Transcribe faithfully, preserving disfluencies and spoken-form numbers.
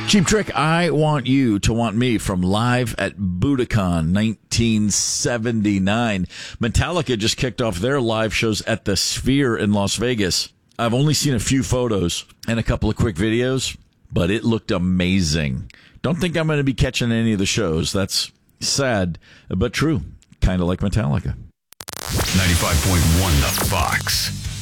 Cheap Trick, I Want You to Want Me from Live at Budokan nineteen seventy-nine. Metallica just kicked off their live shows at the Sphere in Las Vegas. I've only seen a few photos and a couple of quick videos, but it looked amazing. Don't think I'm going to be catching any of the shows. That's sad, but true. Kind of like Metallica. ninety-five point one The Fox.